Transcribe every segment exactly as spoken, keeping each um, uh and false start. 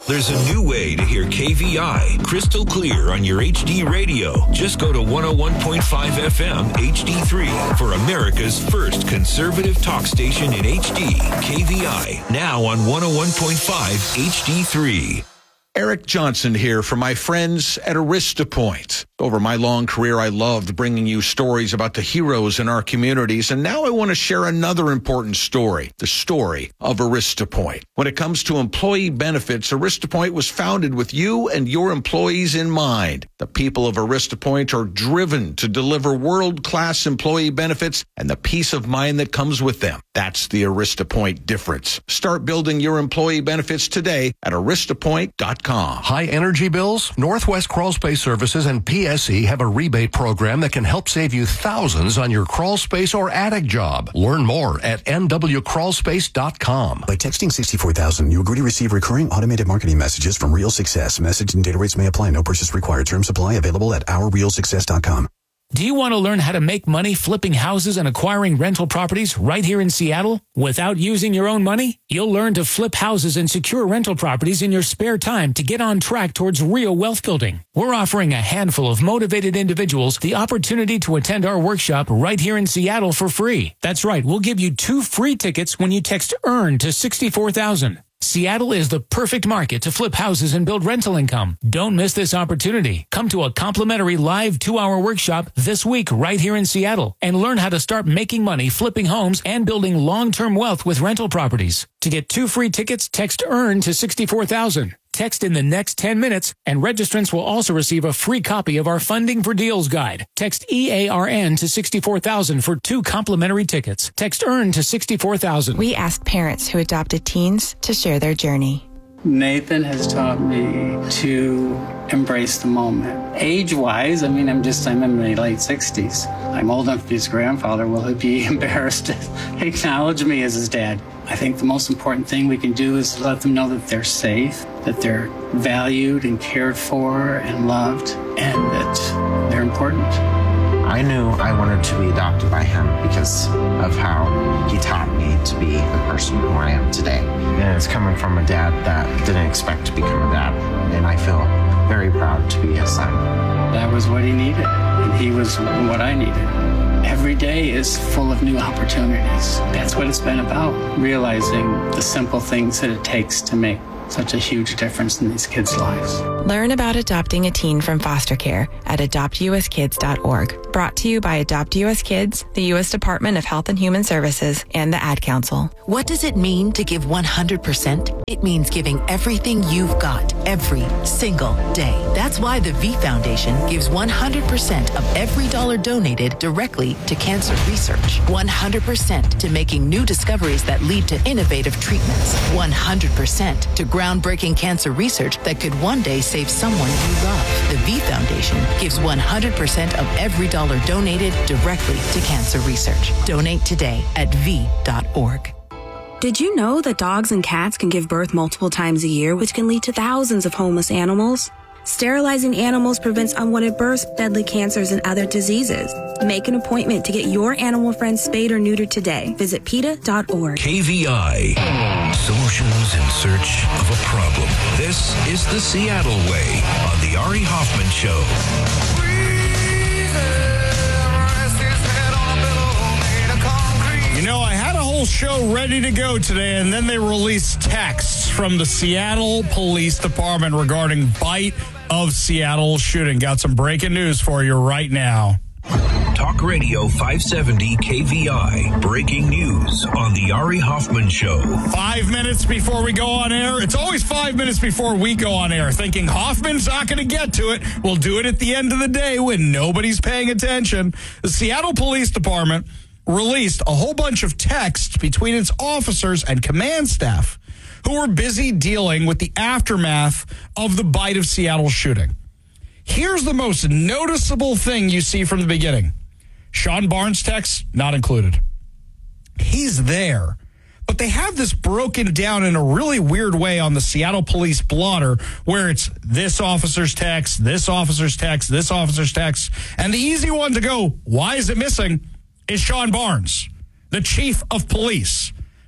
There's a new way to hear K V I crystal clear on your H D radio. Just go to one oh one point five F M H D three for America's first conservative talk station in H D. K V I, now on one oh one point five H D three. Eric Johnson here for my friends at AristaPoint. Over my long career, I loved bringing you stories about the heroes in our communities, and now I want to share another important story, the story of AristaPoint. When it comes to employee benefits, AristaPoint was founded with you and your employees in mind. The people of AristaPoint are driven to deliver world-class employee benefits and the peace of mind that comes with them. That's the AristaPoint difference. Start building your employee benefits today at arista point dot com. High energy bills? Northwest Crawl Space Services and P S E have a rebate program that can help save you thousands on your crawl space or attic job. Learn more at N W crawl space dot com. By texting sixty-four thousand, you agree to receive recurring automated marketing messages from Real Success. Message and data rates may apply. No purchase required. Terms apply. Available at our real success dot com. Do you want to learn how to make money flipping houses and acquiring rental properties right here in Seattle without using your own money? You'll learn to flip houses and secure rental properties in your spare time to get on track towards real wealth building. We're offering a handful of motivated individuals the opportunity to attend our workshop right here in Seattle for free. That's right, we'll give you two free tickets when you text EARN to sixty-four thousand. Seattle is the perfect market to flip houses and build rental income. Don't miss this opportunity. Come to a complimentary live two-hour workshop this week right here in Seattle and learn how to start making money flipping homes and building long-term wealth with rental properties. To get two free tickets, text EARN to sixty-four thousand. Text in the next ten minutes, and registrants will also receive a free copy of our Funding for Deals guide. Text E A R N to sixty-four thousand for two complimentary tickets. Text EARN to sixty-four thousand. We asked parents who adopted teens to share their journey. Nathan has taught me to embrace the moment. Age-wise, I mean, I'm just, I'm in my late sixties. I'm old enough to be his grandfather. Will he be embarrassed to acknowledge me as his dad? I think the most important thing we can do is let them know that they're safe, that they're valued and cared for and loved, and that they're important. I knew I wanted to be adopted by him because of how he taught me to be the person who I am today. And it's coming from a dad that didn't expect to become a dad, and I feel very proud to be his son. That was what he needed, and he was what I needed. Every day is full of new opportunities. That's what it's been about, realizing the simple things that it takes to make such a huge difference in these kids' lives. Learn about adopting a teen from foster care at adopt u s kids dot org. Brought to you by Adopt U S Kids, the U S Department of Health and Human Services, and the Ad Council. What does it mean to give one hundred percent? It means giving everything you've got every single day. That's why the V Foundation gives one hundred percent of every dollar donated directly to cancer research. one hundred percent to making new discoveries that lead to innovative treatments. one hundred percent to groundbreaking cancer research that could one day save someone you love. The V Foundation gives one hundred percent of every dollar donated directly to cancer research. Donate today at v dot org. Did you know that dogs and cats can give birth multiple times a year, which can lead to thousands of homeless animals? Sterilizing animals prevents unwanted births, deadly cancers, and other diseases. Make an appointment to get your animal friend spayed or neutered today. Visit P E T A dot org. K V I. Solutions in search of a problem. This is the Seattle Way on the Ari Hoffman Show. You know, I had a whole show ready to go today, and then they released texts from the Seattle Police Department regarding Bite of Seattle shooting. Got some breaking news for you right now. Talk Radio five seventy K V I. Breaking news on the Ari Hoffman Show. Five minutes before we go on air. It's always five minutes before we go on air, thinking Hoffman's not going to get to it. We'll do it at the end of the day when nobody's paying attention. The Seattle Police Department released a whole bunch of texts between its officers and command staff who were busy dealing with the aftermath of the Bite of Seattle shooting. Here's the most noticeable thing you see from the beginning. Sean Barnes' text, not included. He's there, but they have this broken down in a really weird way on the Seattle Police blotter where it's this officer's text, this officer's text, this officer's text, and the easy one to go, why is it missing, is Sean Barnes, the chief of police.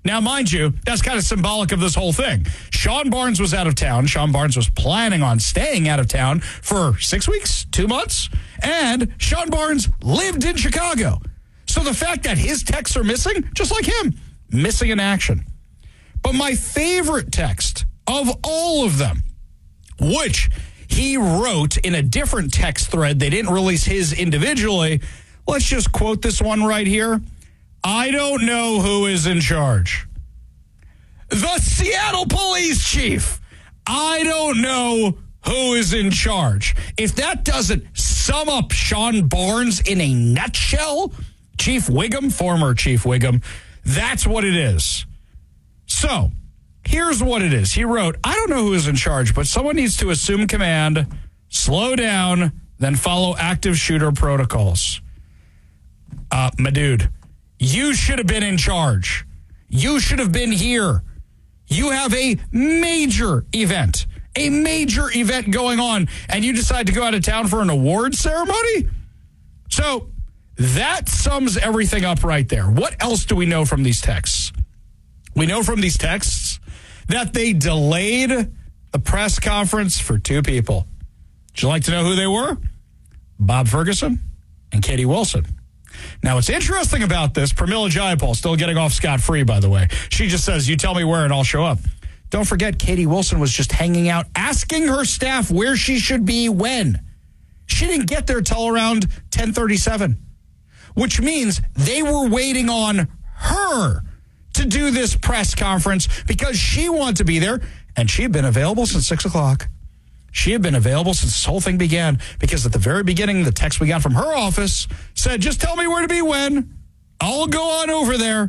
Now, mind you, that's kind of symbolic of this whole thing. Sean Barnes was out of town. Sean Barnes was planning on staying out of town for six weeks, two months, and Sean Barnes lived in Chicago. So the fact that his texts are missing, just like him, missing in action. But my favorite text of all of them, which he wrote in a different text thread, they didn't release his individually. Let's just quote this one right here. I don't know who is in charge. The Seattle police chief. I don't know who is in charge. If that doesn't sum up Sean Barnes in a nutshell, Chief Wiggum, former Chief Wiggum, that's what it is. So, here's what it is. He wrote, I don't know who is in charge, but someone needs to assume command, slow down, then follow active shooter protocols. Uh, my dude, you should have been in charge. You should have been here. You have a major event, a major event going on, and you decide to go out of town for an award ceremony? So that sums everything up right there. What else do we know from these texts? We know from these texts that they delayed the press conference for two people. Would you like to know who they were? Bob Ferguson and Katie Wilson. Now, what's interesting about this, Pramila Jayapal, still getting off scot-free, by the way. She just says, you tell me where and I'll show up. Don't forget, Katie Wilson was just hanging out, asking her staff where she should be when. She didn't get there till around ten thirty-seven, which means they were waiting on her to do this press conference because she wanted to be there, and she had been available since six o'clock. She had been available since this whole thing began because at the very beginning, the text we got from her office said, just tell me where to be when. I'll go on over there.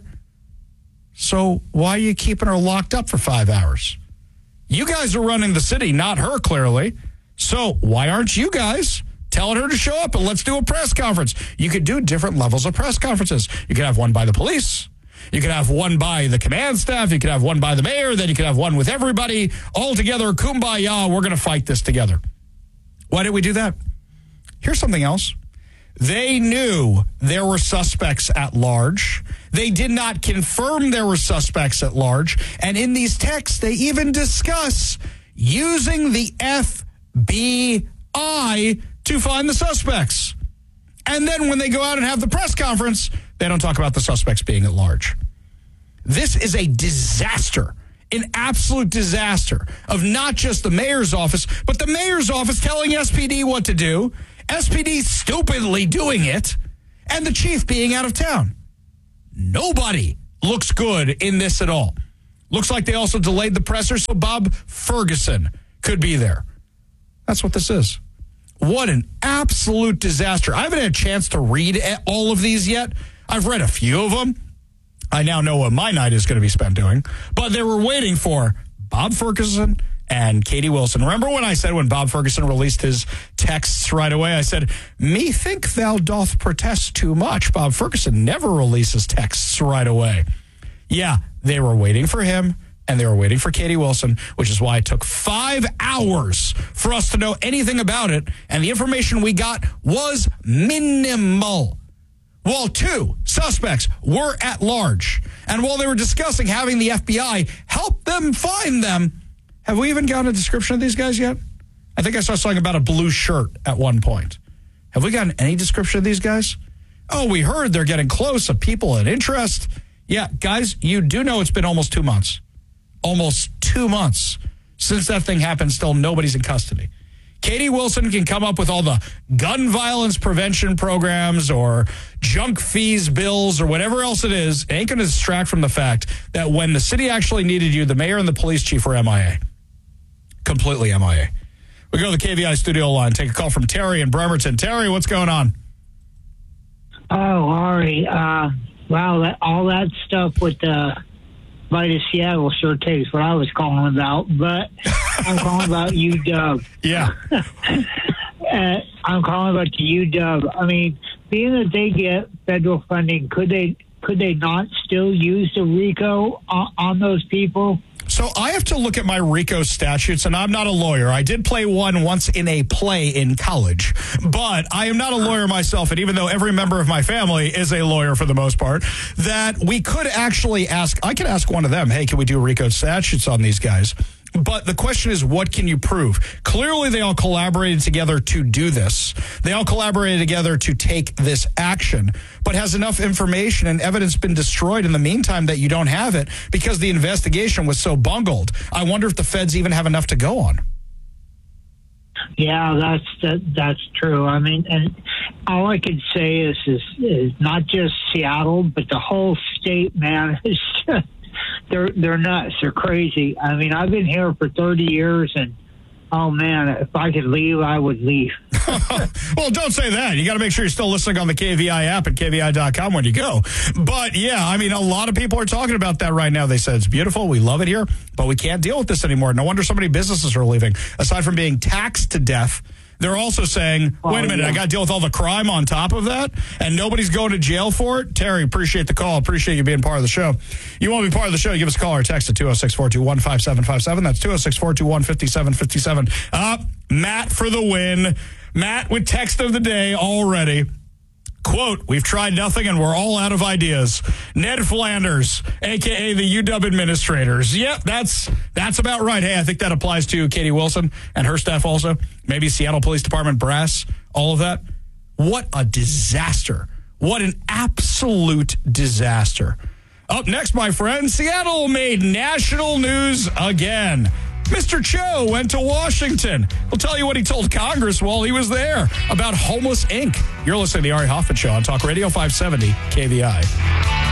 So why are you keeping her locked up for five hours? You guys are running the city, not her, clearly. So why aren't you guys telling her to show up and let's do a press conference? You could do different levels of press conferences. You could have one by the police. You could have one by the command staff. You could have one by the mayor. Then you could have one with everybody all together. Kumbaya, we're going to fight this together. Why did we do that? Here's something else. They knew there were suspects at large. They did not confirm there were suspects at large. And in these texts, they even discuss using the F B I to find the suspects. And then when they go out and have the press conference, they don't talk about the suspects being at large. This is a disaster, an absolute disaster of not just the mayor's office, but the mayor's office telling S P D what to do, S P D stupidly doing it, and the chief being out of town. Nobody looks good in this at all. Looks like they also delayed the presser so Bob Ferguson could be there. That's what this is. What an absolute disaster. I haven't had a chance to read all of these yet. I've read a few of them. I now know what my night is going to be spent doing. But they were waiting for Bob Ferguson and Katie Wilson. Remember when I said when Bob Ferguson released his texts right away, I said, me think thou doth protest too much. Bob Ferguson never releases texts right away. Yeah, they were waiting for him. And they were waiting for Katie Wilson, which is why it took five hours for us to know anything about it. And the information we got was minimal. While two suspects were at large. And while they were discussing having the F B I help them find them, have we even gotten a description of these guys yet? I think I saw something about a blue shirt at one point. Have we gotten any description of these guys? Oh, we heard they're getting close of people and interest. Yeah, guys, you do know it's been almost two months. Almost two months since that thing happened. Still nobody's in custody. Katie Wilson can come up with all the gun violence prevention programs or junk fees bills or whatever else it is. It ain't going to distract from the fact that when the city actually needed you, the mayor and the police chief were M I A. Completely M I A. We go to the K V I studio line. Take a call from Terry in Bremerton. Terry, what's going on? Oh, Ari. Uh, wow, that, all that stuff with the by the Seattle sure takes what I was calling about, but I'm calling about U W. Yeah. uh, I'm calling about the U W. I mean, being that they get federal funding, could they could they not still use the RICO on, on those people? So I have to look at my RICO statutes, and I'm not a lawyer. I did play one once in a play in college, but I am not a lawyer myself. And even though every member of my family is a lawyer for the most part, that we could actually ask, I could ask one of them, hey, can we do RICO statutes on these guys? But the question is, what can you prove? Clearly, they all collaborated together to do this. They all collaborated together to take this action. But has enough information and evidence been destroyed in the meantime that you don't have it because the investigation was so bungled? I wonder if the feds even have enough to go on. Yeah, that's that, that's true. I mean, and all I could say is, is is not just Seattle, but the whole state, man, is just, they're they're nuts. They're crazy. I mean, I've been here for thirty years, and oh man, if I could leave, I would leave. Well, don't say that. You got to make sure you're still listening on the K V I app at K V I dot com when you go. But yeah, I mean, a lot of people are talking about that right now. They said it's beautiful. We love it here, but we can't deal with this anymore. No wonder so many businesses are leaving. Aside from being taxed to death, they're also saying, wait a minute, yeah. I got to deal with all the crime on top of that, and nobody's going to jail for it? Terry, appreciate the call. Appreciate you being part of the show. You want to be part of the show, give us a call or text at two oh six, four two one, five seven five seven. That's two oh six, four two one, five seven five seven. Uh, Matt for the win. Matt with text of the day already. Quote, we've tried nothing and we're all out of ideas. Ned Flanders, a k a the U W administrators. Yep, that's that's about right. Hey, I think that applies to Katie Wilson and her staff also. Maybe Seattle Police Department brass, all of that. What a disaster. What an absolute disaster. Up next, my friend, Seattle made national news again. Mister Cho went to Washington. We'll tell you what he told Congress while he was there about Homeless Incorporated. You're listening to the Ari Hoffman Show on Talk Radio five seventy K V I.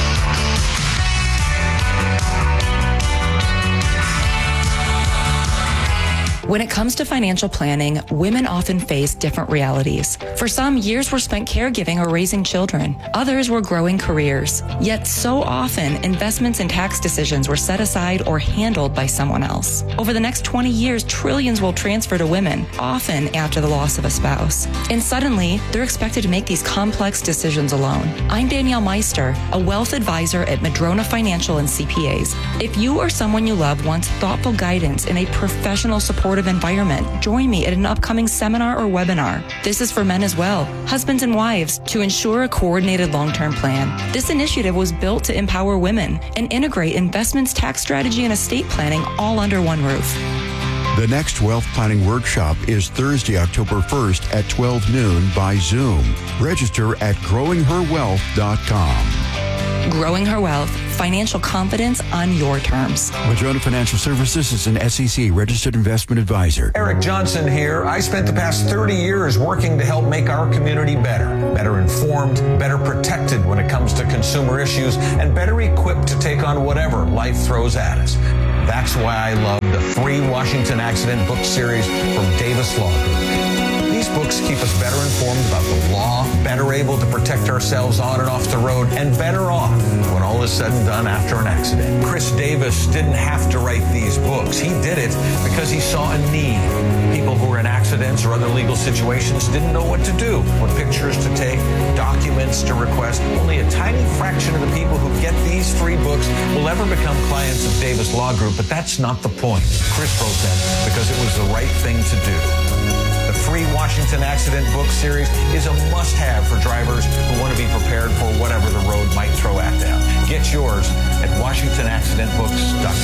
When it comes to financial planning, women often face different realities. For some, years were spent caregiving or raising children. Others were growing careers. Yet so often, investments and tax decisions were set aside or handled by someone else. Over the next twenty years, trillions will transfer to women, often after the loss of a spouse. And suddenly, they're expected to make these complex decisions alone. I'm Danielle Meister, a wealth advisor at Madrona Financial and C P As. If you or someone you love wants thoughtful guidance in a professional support environment, join me at an upcoming seminar or webinar. This is for men as well, husbands and wives, to ensure a coordinated long-term plan. This initiative was built to empower women and integrate investments, tax strategy, and estate planning all under one roof. The next wealth planning workshop is Thursday, October first at twelve noon by Zoom. Register at growing her wealth dot com. Growing Her Wealth, financial confidence on your terms. Madrona Financial Services is an S E C registered investment advisor. Eric Johnson here. I spent the past thirty years working to help make our community better. Better informed, better protected when it comes to consumer issues, and better equipped to take on whatever life throws at us. That's why I love the free Washington Accident book series from Davis Law Group. These books keep us better informed about the law, better able to protect ourselves on and off the road, and better off when all is said and done after an accident. Chris Davis didn't have to write these books. He did it because he saw a need. People who were in accidents or other legal situations didn't know what to do, what pictures to take, documents to request. Only a tiny fraction of the people who get these free books will ever become clients of Davis Law Group, but that's not the point. Chris wrote them because it was the right thing to do. The free Washington Accident book series is a must-have for drivers who want to be prepared for whatever the road might throw at them. Get yours at washington accident books dot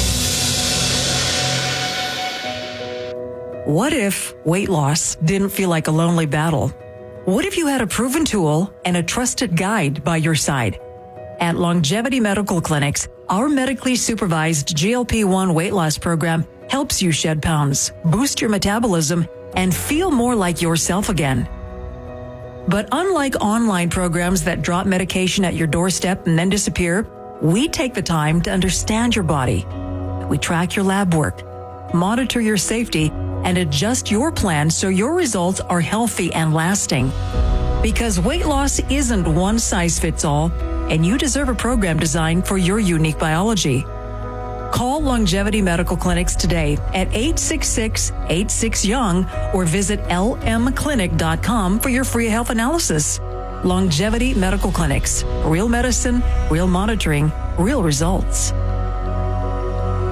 com. What if weight loss didn't feel like a lonely battle? What if you had a proven tool and a trusted guide by your side? At Longevity Medical Clinics, our medically supervised G L P one weight loss program helps you shed pounds, boost your metabolism, and feel more like yourself again. But unlike online programs that drop medication at your doorstep and then disappear, we take the time to understand your body. We track your lab work, monitor your safety, and adjust your plan so your results are healthy and lasting. Because weight loss isn't one size fits all, and you deserve a program designed for your unique biology. Call Longevity Medical Clinics today at eight six six, eight six, young or visit L M clinic dot com for your free health analysis. Longevity Medical Clinics. Real medicine, real monitoring, real results.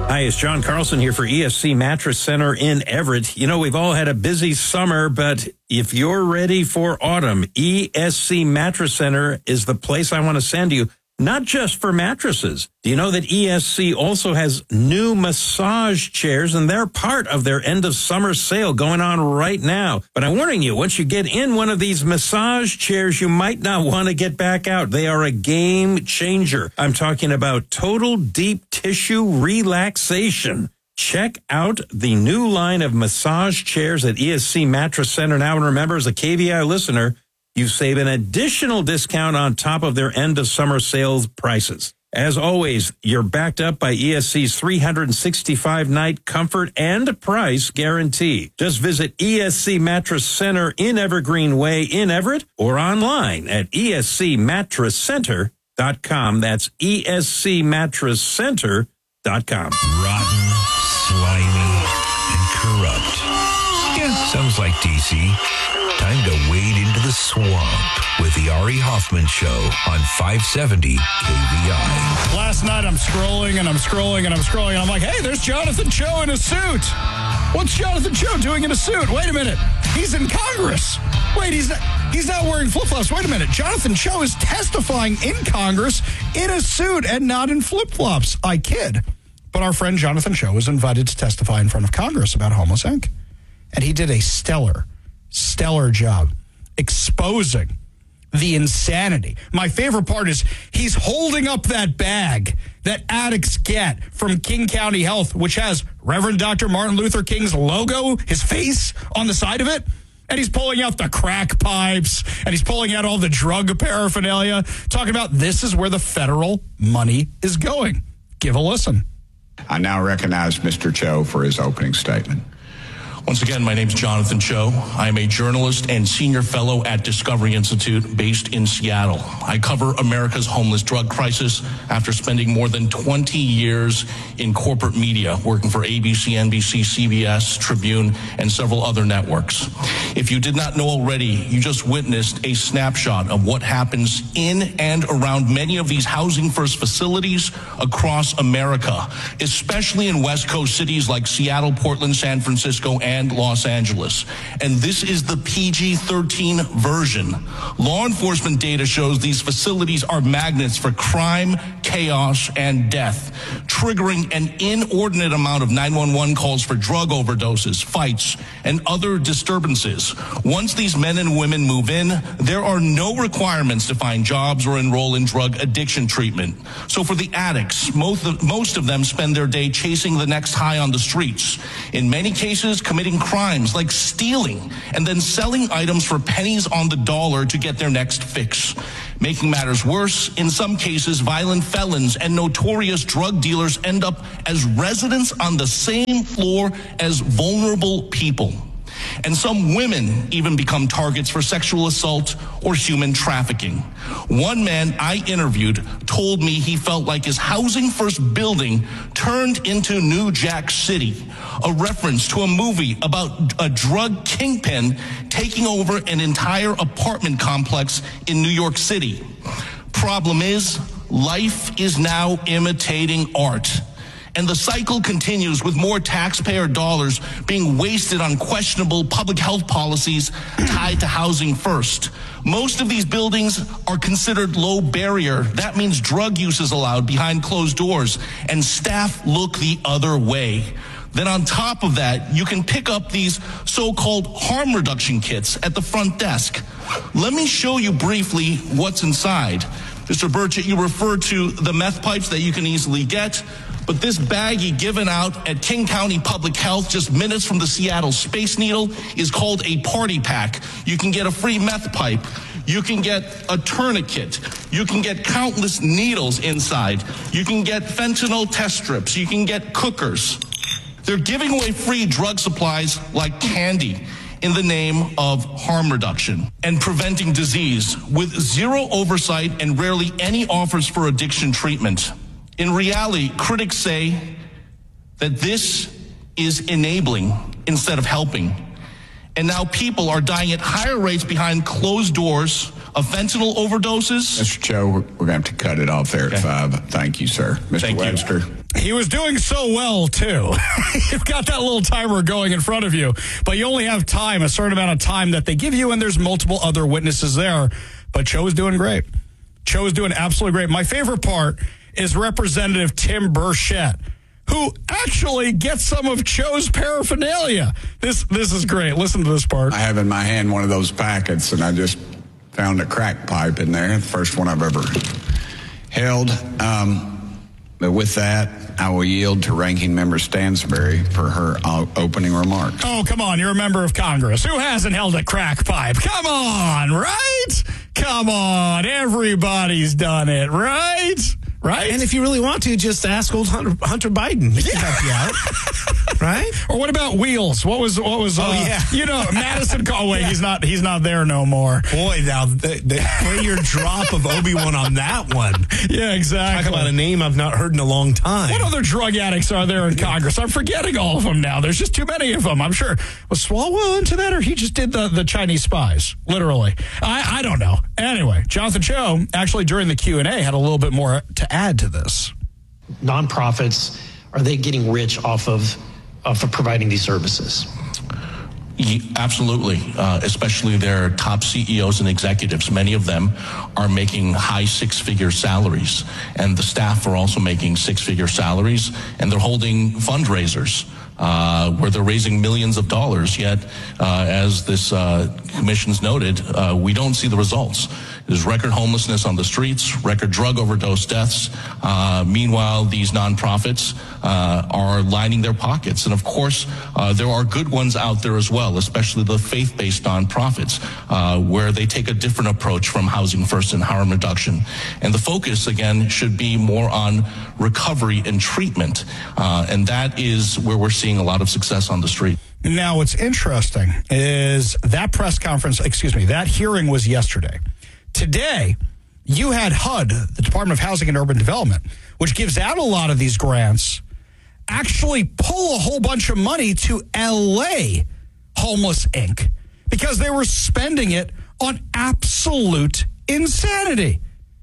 Hi, it's John Carlson here for E S C Mattress Center in Everett. You know, we've all had a busy summer, but if you're ready for autumn, E S C Mattress Center is the place I want to send you, not just for mattresses. Do you know that E S C also has new massage chairs, and they're part of their end of summer sale going on right now? But I'm warning you, once you get in one of these massage chairs, you might not want to get back out. They are a game changer. I'm talking about total deep tissue relaxation. Check out the new line of massage chairs at E S C Mattress Center now. And remember, as a K V I listener, you save an additional discount on top of their end of summer sales prices. As always, you're backed up by E S C's three hundred sixty-five night comfort and price guarantee. Just visit E S C Mattress Center in Evergreen Way in Everett or online at E S C mattress center dot com. That's E S C mattress center dot com. Rotten, slimy, and corrupt. Yeah, sounds like D C. Time to wade into the swamp with the Ari Hoffman Show on five seventy K V I. Last night I'm scrolling and I'm scrolling and I'm scrolling and I'm like, hey, there's Jonathan Cho in a suit. What's Jonathan Cho doing in a suit? Wait a minute. He's in Congress. Wait, he's not, he's not wearing flip-flops. Wait a minute. Jonathan Cho is testifying in Congress in a suit and not in flip-flops. I kid. But our friend Jonathan Cho was invited to testify in front of Congress about Homeless Incorporated. And he did a stellar Stellar job exposing the insanity. My favorite part is he's holding up that bag that addicts get from King County Health, which has Reverend Doctor Martin Luther King's logo, his face on the side of it. And he's pulling out the crack pipes and he's pulling out all the drug paraphernalia, talking about this is where the federal money is going. Give a listen. I now recognize Mister Cho for his opening statement. Once again, my name is Jonathan Cho. I am a journalist and senior fellow at Discovery Institute based in Seattle. I cover America's homeless drug crisis after spending more than twenty years in corporate media, working for A B C, N B C, C B S, Tribune, and several other networks. If you did not know already, you just witnessed a snapshot of what happens in and around many of these housing first facilities across America, especially in West Coast cities like Seattle, Portland, San Francisco, and and Los Angeles. And this is the P G thirteen version. Law enforcement data shows these facilities are magnets for crime, chaos, and death, triggering an inordinate amount of nine one one calls for drug overdoses, fights, and other disturbances. Once these men and women move in, there are no requirements to find jobs or enroll in drug addiction treatment. So for the addicts, most of, most of them spend their day chasing the next high on the streets. In many cases, committing crimes like stealing and then selling items for pennies on the dollar to get their next fix. Making matters worse, in some cases, violent felons and notorious drug dealers end up as residents on the same floor as vulnerable people. And some women even become targets for sexual assault or human trafficking. One man I interviewed told me he felt like his housing first building turned into New Jack City, a reference to a movie about a drug kingpin taking over an entire apartment complex in New York City. Problem is, life is now imitating art. And the cycle continues with more taxpayer dollars being wasted on questionable public health policies tied to housing first. Most of these buildings are considered low barrier. That means drug use is allowed behind closed doors, and staff look the other way. Then on top of that, you can pick up these so-called harm reduction kits at the front desk. Let me show you briefly what's inside. Mister Burchett, you referred to the meth pipes that you can easily get. But this baggie given out at King County Public Health just minutes from the Seattle Space Needle is called a party pack. You can get a free meth pipe. You can get a tourniquet. You can get countless needles inside. You can get fentanyl test strips. You can get cookers. They're giving away free drug supplies like candy in the name of harm reduction and preventing disease with zero oversight and rarely any offers for addiction treatment. In reality, critics say that this is enabling instead of helping. And now people are dying at higher rates behind closed doors of fentanyl overdoses. Mister Cho, we're, we're going to have to cut it off there okay. at five. Thank you, sir. Mister Thank Webster. You. He was doing so well, too. You've got that little timer going in front of you, but you only have time, a certain amount of time that they give you, and there's multiple other witnesses there. But Cho is doing great. Cho is doing absolutely great. My favorite part is Representative Tim Burchett, who actually gets some of Cho's paraphernalia. This this is great. Listen to this part. I have in my hand one of those packets, and I just found a crack pipe in there, the first one I've ever held. Um, but with that, I will yield to Ranking Member Stansbury for her uh, opening remarks. Oh, come on. You're a member of Congress. Who hasn't held a crack pipe? Come on, right? Come on. Everybody's done it, right? Right? And if you really want to, just ask old Hunter, Hunter Biden. He can help you out. Right? Or what about Wheels? What was, what was, uh, oh, yeah. you know, Madison, oh, wait, yeah. he's not, he's not there no more. Boy, now, the, the play your drop of Obi-Wan on that one. Yeah, exactly. Talk about a name I've not heard in a long time. What other drug addicts are there in Congress? I'm forgetting all of them now. There's just too many of them. I'm sure. Was Swalwell into that, or he just did the, the Chinese spies? Literally. I, I don't know. Anyway, Jonathan Cho, actually during the Q and A, had a little bit more to add to this. Nonprofits, are they getting rich off of, off of providing these services? Yeah, absolutely, uh, especially their top C E Os and executives. Many of them are making high six-figure salaries, and the staff are also making six-figure salaries, and they're holding fundraisers uh, where they're raising millions of dollars, yet, uh, as this uh, commission's noted, uh, we don't see the results. There's record homelessness on the streets, record drug overdose deaths. Uh, meanwhile, these nonprofits uh, are lining their pockets. And of course, uh, there are good ones out there as well, especially the faith-based nonprofits, uh, where they take a different approach from Housing First and harm reduction. And the focus, again, should be more on recovery and treatment. Uh, and that is where we're seeing a lot of success on the street. Now, what's interesting is that press conference, excuse me, that hearing was yesterday. Today, you had H U D, the Department of Housing and Urban Development, which gives out a lot of these grants, actually pull a whole bunch of money to L A Homeless Incorporated because they were spending it on absolute insanity.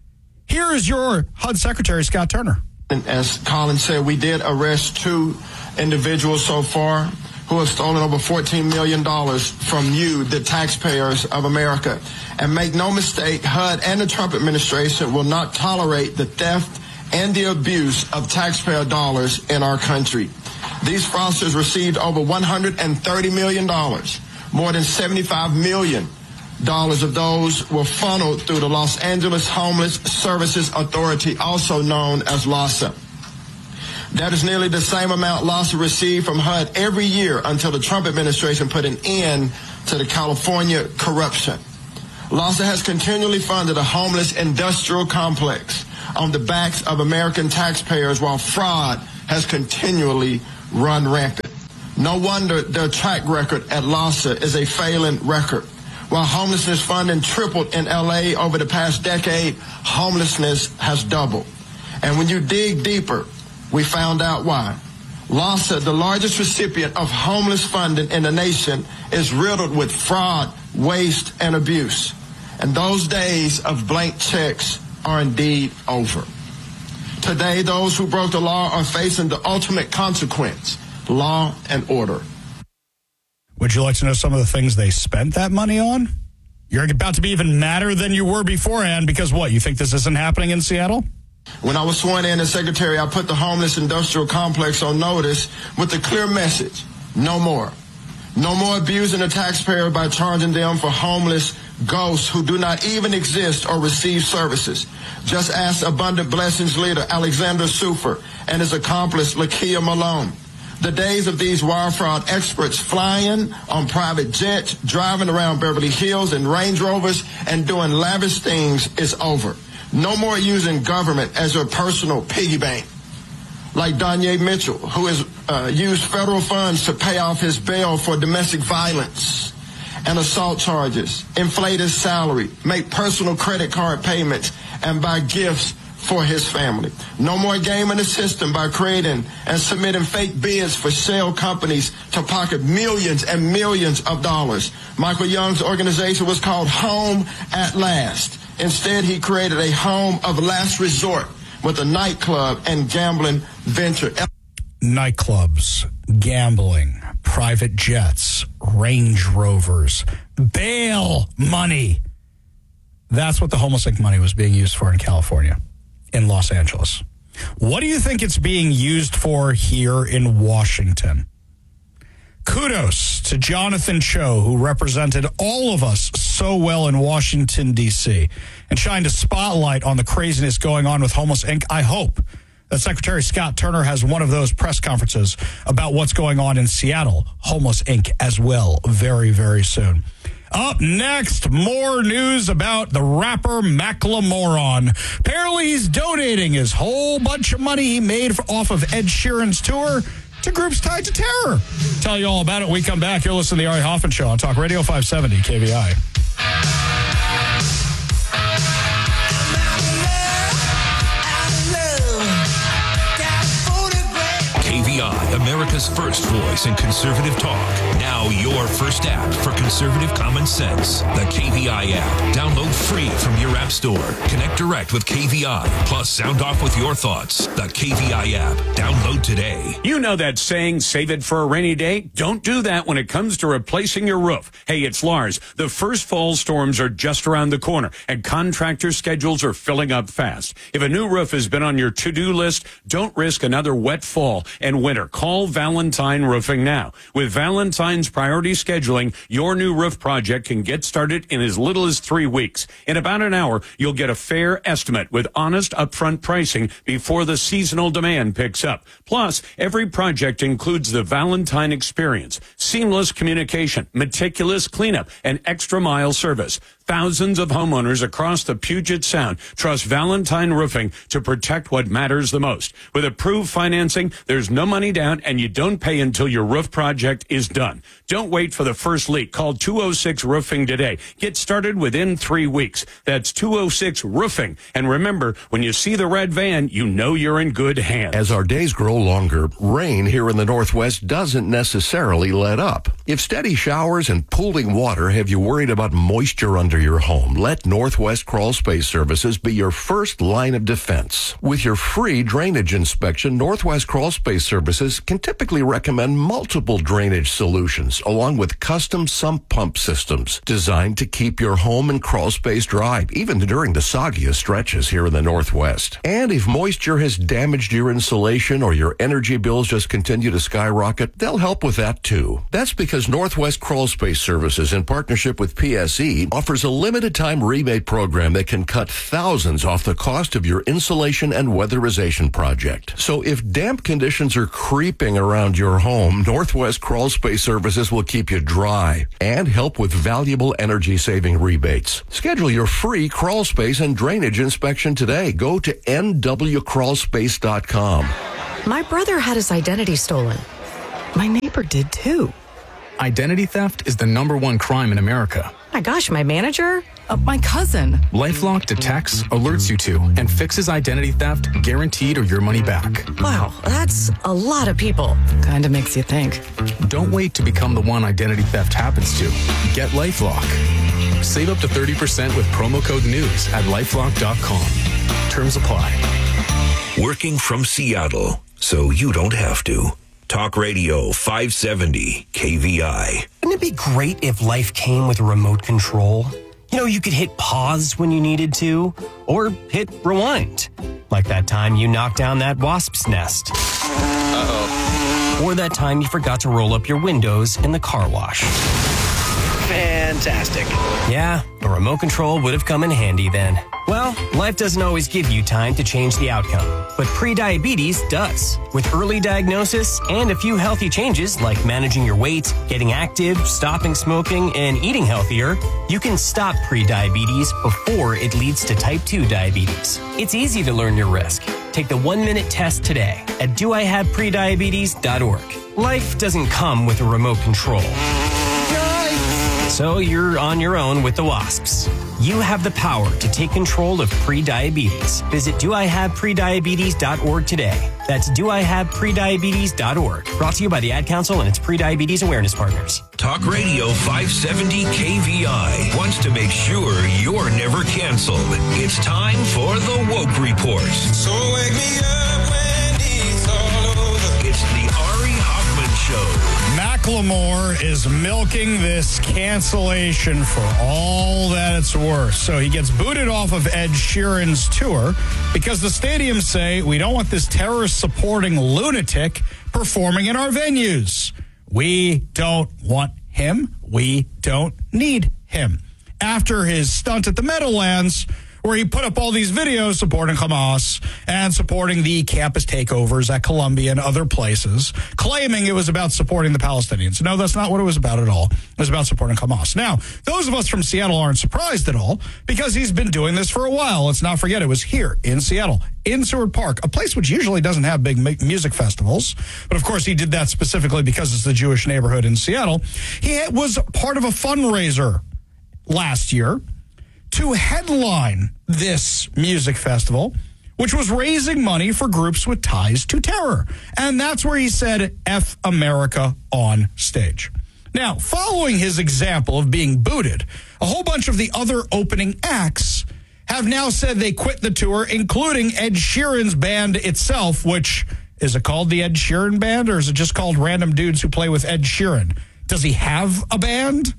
Here is your H U D Secretary, Scott Turner. And as Colin said, we did arrest two individuals so far who have stolen over fourteen million dollars from you, the taxpayers of America. And make no mistake, H U D and the Trump administration will not tolerate the theft and the abuse of taxpayer dollars in our country. These fraudsters received over one hundred thirty million dollars. More than seventy-five million dollars of those were funneled through the Los Angeles Homeless Services Authority, also known as LAHSA. That is nearly the same amount LAHSA received from H U D every year until the Trump administration put an end to the California corruption. LAHSA has continually funded a homeless industrial complex on the backs of American taxpayers while fraud has continually run rampant. No wonder their track record at LAHSA is a failing record. While homelessness funding tripled in L A over the past decade, homelessness has doubled. And when you dig deeper, we found out why. LAHSA, the largest recipient of homeless funding in the nation, is riddled with fraud, waste, and abuse. And those days of blank checks are indeed over. Today, those who broke the law are facing the ultimate consequence, law and order. Would you like to know some of the things they spent that money on? You're about to be even madder than you were beforehand because what, you think this isn't happening in Seattle? When I was sworn in as secretary, I put the homeless industrial complex on notice with the clear message, no more. No more abusing the taxpayer by charging them for homeless ghosts who do not even exist or receive services. Just ask Abundant Blessings leader Alexander Sufer and his accomplice Lakia Malone. The days of these wire fraud experts flying on private jets, driving around Beverly Hills in Range Rovers, and doing lavish things is over. No more using government as your personal piggy bank. Like Danye Mitchell, who has uh, used federal funds to pay off his bail for domestic violence and assault charges, inflate his salary, make personal credit card payments, and buy gifts for his family. No more gaming the system by creating and submitting fake bids for shell companies to pocket millions and millions of dollars. Michael Young's organization was called Home at Last. Instead, he created a home of last resort with a nightclub and gambling venture. Nightclubs, gambling, private jets, Range Rovers, bail money. That's what the Homeless Incorporated money was being used for in California, in Los Angeles. What do you think it's being used for here in Washington? Kudos to Jonathan Cho, who represented all of us so well in Washington, D C, and shined a spotlight on the craziness going on with Homeless Incorporated. I hope that Secretary Scott Turner has one of those press conferences about what's going on in Seattle, Homeless Incorporated, as well, very, very soon. Up next, more news about the rapper Macklemore. Apparently, he's donating his whole bunch of money he made off of Ed Sheeran's tour to groups tied to terror. Tell you all about it when we come back. You're listening to The Ari Hoffman Show on Talk Radio five seventy K V I. K V I, America's first voice in conservative talk. Now your first app for conservative common sense. The K V I app. Download free from your app store. Connect direct with K V I. Plus sound off with your thoughts. The K V I app. Download today. You know that saying, save it for a rainy day? Don't do that when it comes to replacing your roof. Hey, it's Lars. The first fall storms are just around the corner, and contractor schedules are filling up fast. If a new roof has been on your to-do list, don't risk another wet fall and winter. Call Valentine Roofing now. With Valentine's priority scheduling, your new roof project can get started in as little as three weeks. In about an hour, you'll get a fair estimate with honest upfront pricing before the seasonal demand picks up. Plus, every project includes the Valentine experience, seamless communication, meticulous cleanup, and extra mile service. Thousands of homeowners across the Puget Sound trust Valentine Roofing to protect what matters the most. With approved financing, there's no money down, and you don't pay until your roof project is done. Don't wait for the first leak. Call two oh six Roofing today. Get started within three weeks. That's two oh six Roofing. And remember, when you see the red van, you know you're in good hands. As our days grow longer, rain here in the Northwest doesn't necessarily let up. If steady showers and pooling water have you worried about moisture under your home, let Northwest Crawl Space Services be your first line of defense. With your free drainage inspection, Northwest Crawl Space Services can typically recommend multiple drainage solutions along with custom sump pump systems designed to keep your home and crawl space dry, even during the soggiest stretches here in the Northwest. And if moisture has damaged your insulation or your energy bills just continue to skyrocket, they'll help with that too. That's because Northwest Crawl Space Services, in partnership with P S E, offers a limited time rebate program that can cut thousands off the cost of your insulation and weatherization project. So if damp conditions are creeping around your home, Northwest Crawl Space Services will keep you dry and help with valuable energy saving rebates. Schedule your free crawl space and drainage inspection today. Go to N W crawl space dot com. My brother had his identity stolen. My neighbor did too. Identity theft is the number one crime in America. My gosh, my manager? Uh, my cousin. LifeLock detects, alerts you to, and fixes identity theft, guaranteed or your money back. Wow, that's a lot of people. Kinda makes you think. Don't wait to become the one identity theft happens to. Get LifeLock. Save up to thirty percent with promo code NEWS at lifelock dot com. Terms apply. Working from Seattle, so you don't have to. Talk Radio five seventy K V I. Wouldn't it be great if life came with a remote control? You know, you could hit pause when you needed to, or hit rewind. Like that time you knocked down that wasp's nest. Uh-oh. Or that time you forgot to roll up your windows in the car wash. Fantastic. Yeah, a remote control would have come in handy then. Well, life doesn't always give you time to change the outcome, but prediabetes does. With early diagnosis and a few healthy changes like managing your weight, getting active, stopping smoking, and eating healthier, you can stop prediabetes before it leads to type two diabetes. It's easy to learn your risk. Take the one-minute test today at do I have prediabetes dot org. Life doesn't come with a remote control. So you're on your own with the wasps. You have the power to take control of prediabetes. Visit do I have prediabetes dot org today. That's do I have prediabetes dot org. Brought to you by the Ad Council and its prediabetes awareness partners. Talk Radio five seventy K V I wants to make sure you're never canceled. It's time for the Woke Report. So wake me up when it's all Macklemore is milking this cancellation for all that it's worth. So he gets booted off of Ed Sheeran's tour because the stadiums say, we don't want this terrorist-supporting lunatic performing in our venues. We don't want him. We don't need him. After his stunt at the Meadowlands, where he put up all these videos supporting Hamas and supporting the campus takeovers at Columbia and other places, claiming it was about supporting the Palestinians. No, that's not what it was about at all. It was about supporting Hamas. Now, those of us from Seattle aren't surprised at all because he's been doing this for a while. Let's not forget it was here in Seattle, in Seward Park, a place which usually doesn't have big music festivals. But of course, he did that specifically because it's the Jewish neighborhood in Seattle. He was part of a fundraiser last year to headline this music festival, which was raising money for groups with ties to terror. And that's where he said, F America on stage. Now, following his example of being booted, a whole bunch of the other opening acts have now said they quit the tour, including Ed Sheeran's band itself, which, is it called the Ed Sheeran Band, or is it just called random dudes who play with Ed Sheeran? Does he have a band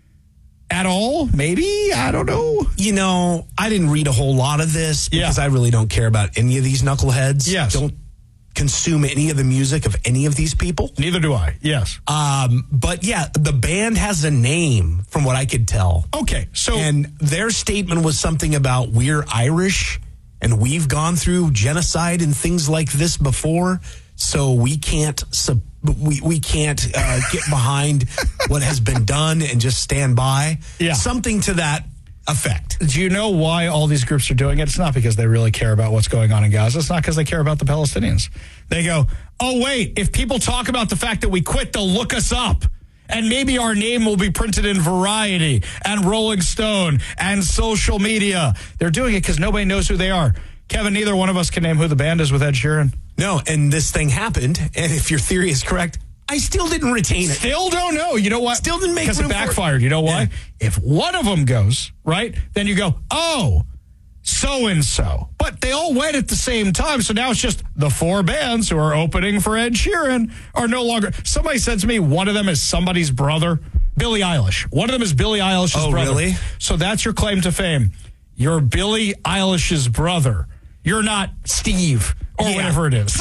at all? Maybe? I don't know. You know, I didn't read a whole lot of this because yeah. I really don't care about any of these knuckleheads. Yes. Don't consume any of the music of any of these people. Neither do I. Yes. Um, but yeah, the band has a name from what I could tell. Okay. So, and their statement was something about we're Irish and we've gone through genocide and things like this before, so we can't sub- we we can't uh, get behind what has been done and just stand by. Yeah. Something to that effect. Do you know why all these groups are doing it? It's not because they really care about what's going on in Gaza. It's not because they care about the Palestinians. They go, oh, wait, if people talk about the fact that we quit, they'll look us up. And maybe our name will be printed in Variety and Rolling Stone and social media. They're doing it because nobody knows who they are. Kevin, neither one of us can name who the band is with Ed Sheeran. No, and this thing happened, and if your theory is correct, I still didn't retain it. Still don't know. You know what? Still didn't make Because it room for backfired. You know why? Yeah. If one of them goes, right, then you go, oh, so-and-so. But they all went at the same time, so now it's just the four bands who are opening for Ed Sheeran are no longer. Somebody said to me one of them is somebody's brother, Billie Eilish. One of them is Billie Eilish's oh, brother. Really? So that's your claim to fame. You're Billie Eilish's brother. You're not Steve or yeah. whatever it is.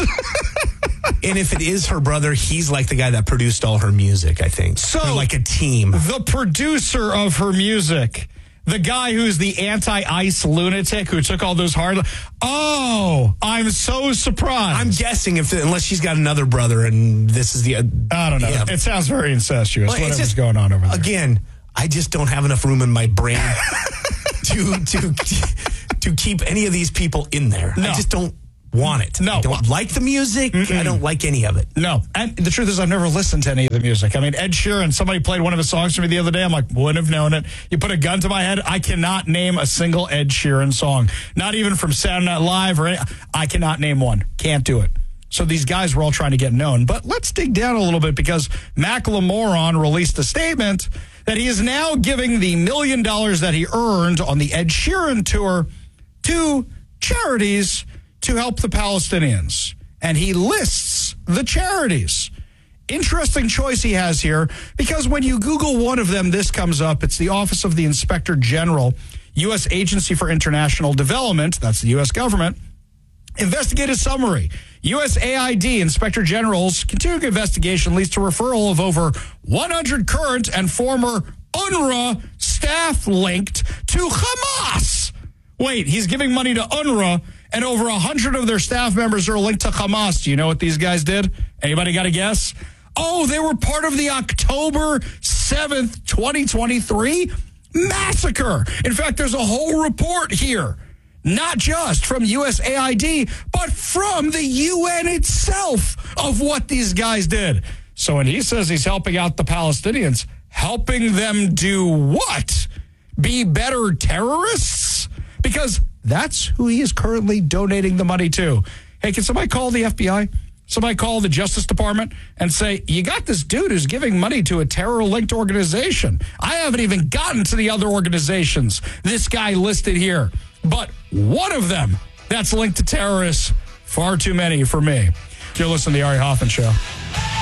And if it is her brother, he's like the guy that produced all her music, I think. So they're like a team. The producer of her music, the guy who's the anti-ICE lunatic who took all those hard... Oh, I'm so surprised. I'm guessing if unless she's got another brother and this is the... Uh, I don't know. Yeah. It sounds very incestuous, well, whatever's just, going on over there. Again, I just don't have enough room in my brain to... to to keep any of these people in there. No. I just don't want it. No. I don't like the music. Mm-mm. I don't like any of it. No. And the truth is I've never listened to any of the music. I mean, Ed Sheeran, somebody played one of his songs for me the other day. I'm like, wouldn't have known it. You put a gun to my head, I cannot name a single Ed Sheeran song. Not even from Saturday Night Live or any. I cannot name one. Can't do it. So these guys were all trying to get known. But let's dig down a little bit because Macklemore released a statement that he is now giving the million dollars that he earned on the Ed Sheeran tour to charities to help the Palestinians. And he lists the charities. Interesting choice he has here, because when you Google one of them, this comes up. It's the Office of the Inspector General, U S Agency for International Development, that's the U S government. Investigative summary. U S A I D Inspector General's continuing investigation leads to referral of over one hundred current and former UNRWA staff linked to Hamas. Wait, he's giving money to UNRWA, and over one hundred of their staff members are linked to Hamas. Do you know what these guys did? Anybody got a guess? Oh, they were part of the October seventh, twenty twenty-three massacre. In fact, there's a whole report here, not just from U S A I D, but from the U N itself of what these guys did. So when he says he's helping out the Palestinians, helping them do what? Be better terrorists? Because that's who he is currently donating the money to. Hey, can somebody call the F B I? Somebody call the Justice Department and say, you got this dude who's giving money to a terror-linked organization. I haven't even gotten to the other organizations this guy listed here. But one of them that's linked to terrorists, far too many for me. You're listening to the Ari Hoffman Show.